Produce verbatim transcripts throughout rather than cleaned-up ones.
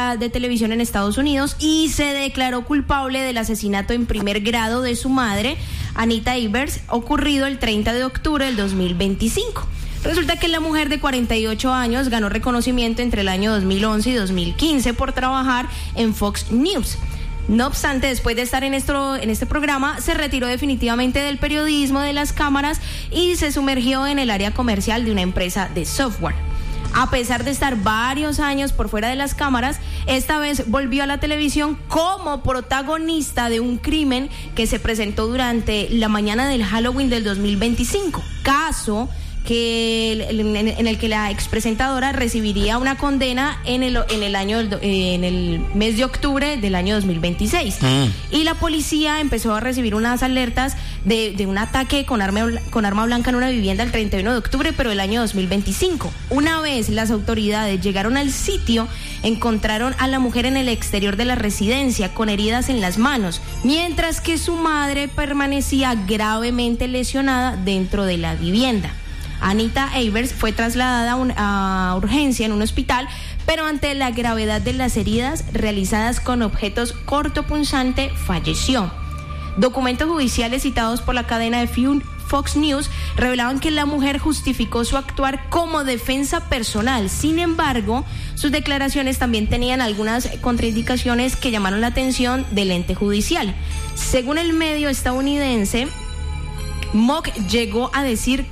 cadena de televisión en Estados Unidos y se declaró culpable del asesinato en primer grado de su madre, Anita Evers, ocurrido el treinta de octubre del dos mil veinticinco. Resulta que la mujer de cuarenta y ocho años ganó reconocimiento entre el año dos mil once y dos mil quince por trabajar en Fox News. No obstante, después de estar en, esto, en este programa, se retiró definitivamente del periodismo, de las cámaras, y se sumergió en el área comercial de una empresa de software. A pesar de estar varios años por fuera de las cámaras, esta vez volvió a la televisión como protagonista de un crimen que se presentó durante la mañana del Halloween del dos mil veinticinco. Caso que en el que la expresentadora recibiría una condena en el en el año en el mes de octubre del año dos mil veintiséis. Mm. Y la policía empezó a recibir unas alertas de, de un ataque con arma con arma blanca en una vivienda el treinta y uno de octubre, pero del año dos mil veinticinco. Una vez las autoridades llegaron al sitio, encontraron a la mujer en el exterior de la residencia con heridas en las manos, mientras que su madre permanecía gravemente lesionada dentro de la vivienda. Anita Evers fue trasladada a, un, a urgencia en un hospital, pero ante la gravedad de las heridas realizadas con objetos cortopunzantes, falleció. Documentos judiciales citados por la cadena de Fox News revelaban que la mujer justificó su actuar como defensa personal. Sin embargo, sus declaraciones también tenían algunas contraindicaciones que llamaron la atención del ente judicial. Según el medio estadounidense, Mock llegó a decir: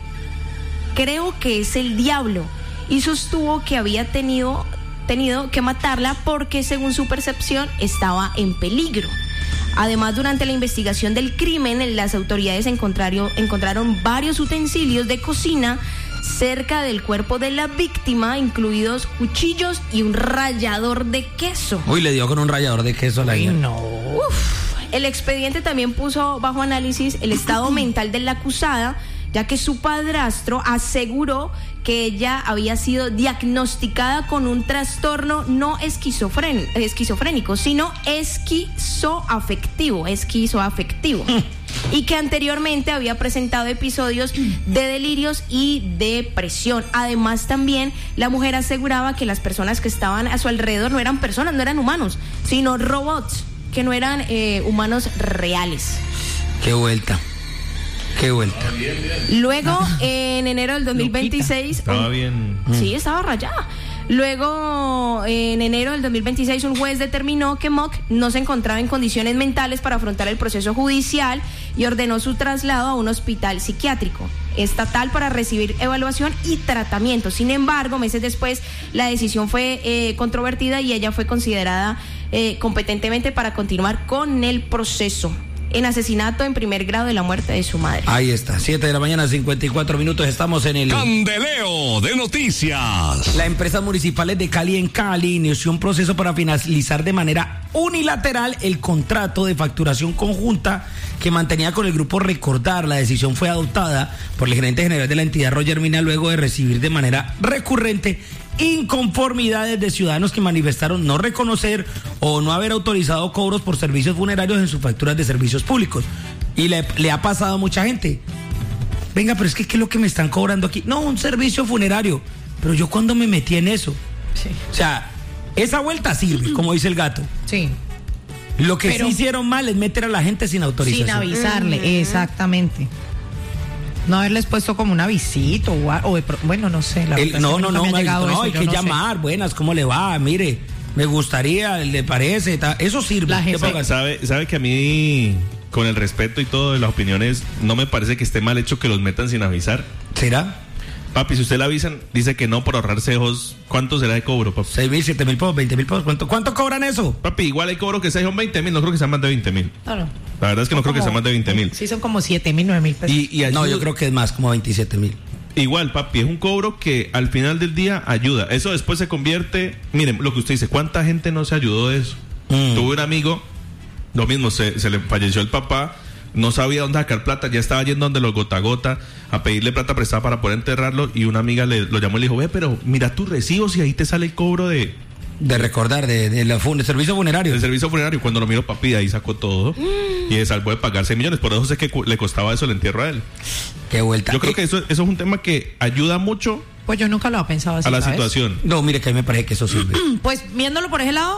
creo que es el diablo, y sostuvo que había tenido, tenido que matarla porque, según su percepción, estaba en peligro. Además, durante la investigación del crimen, las autoridades encontraron, encontraron varios utensilios de cocina cerca del cuerpo de la víctima, incluidos cuchillos y un rallador de queso. Uy, le dio con un rallador de queso a la hija. No. Uf. El expediente también puso bajo análisis el estado mental de la acusada, ya que su padrastro aseguró que ella había sido diagnosticada con un trastorno no esquizofren- esquizofrénico, sino esquizoafectivo, esquizoafectivo, y que anteriormente había presentado episodios de delirios y depresión. Además, también la mujer aseguraba que las personas que estaban a su alrededor no eran personas, no eran humanos, sino robots, que no eran eh, humanos reales. Qué vuelta. Qué vuelta. Luego, en enero del dos mil veintiséis... Estaba bien. Sí, estaba rayada. Luego, en enero del dos mil veintiséis, un juez determinó que Mock no se encontraba en condiciones mentales para afrontar el proceso judicial y ordenó su traslado a un hospital psiquiátrico estatal para recibir evaluación y tratamiento. Sin embargo, meses después, la decisión fue eh, controvertida y ella fue considerada eh, competentemente para continuar con el proceso en asesinato en primer grado de la muerte de su madre. Ahí está, siete de la mañana, cincuenta y cuatro minutos, estamos en el Candeleo de Noticias. La empresa municipales de Cali en Cali inició un proceso para finalizar de manera unilateral el contrato de facturación conjunta que mantenía con el grupo Recordar. La decisión fue adoptada por el gerente general de la entidad, Roger Mina, luego de recibir de manera recurrente inconformidades de ciudadanos que manifestaron no reconocer o no haber autorizado cobros por servicios funerarios en sus facturas de servicios públicos. Y le, le ha pasado a mucha gente. Venga, pero es que ¿qué es lo que me están cobrando aquí? No, un servicio funerario. Pero yo cuando me metí en eso. Sí. O sea, esa vuelta sirve, como dice el gato. Sí. Lo que pero sí hicieron mal es meter a la gente sin autorización. Sin avisarle, uh-huh. Exactamente. No haberles puesto como un avisito o, o de, bueno, no sé. La el, no, no, no, no, no eso, hay que no llamar. Sé. Buenas, ¿cómo le va? Mire, me gustaría, ¿le parece? Ta, eso sirve. La gente sabe, sabe que a mí, con el respeto y todo de las opiniones, no me parece que esté mal hecho que los metan sin avisar. ¿Será? Papi, si usted le avisan, dice que no por ahorrarse ojos. ¿Cuánto será de cobro, papi? seis mil, siete mil pesos, veinte mil pesos. ¿Cuánto, ¿Cuánto cobran eso? Papi, igual hay cobro que sean veinte mil, no creo que sean más de veinte mil. No, no. La verdad es que no como, creo que sean más de veinte mil. Sí, son como siete mil, nueve mil pesos. Y, y no, yo creo que es más, como veintisiete mil. Igual, papi, es un cobro que al final del día ayuda. Eso después se convierte... Miren, lo que usted dice, ¿cuánta gente no se ayudó de eso? Mm. Tuve un amigo, lo mismo, se, se le falleció el papá, no sabía dónde sacar plata, ya estaba yendo donde los gota a gota a pedirle plata prestada para poder enterrarlo, y una amiga le, lo llamó y le dijo, ve, pero mira tus recibos y ahí te sale el cobro de... De recordar, de, de, de, fun- de servicio funerario. El servicio funerario, cuando lo miró papi, ahí sacó todo mm. y se salvó de pagar seis millones. Por eso sé que cu- le costaba eso el entierro a él. Qué vuelta. Yo creo que eso, eso es un tema que ayuda mucho. Pues yo nunca lo había pensado así, a la ¿sabes? situación. No, mire que a mí me parece que eso sirve. Pues viéndolo por ese lado,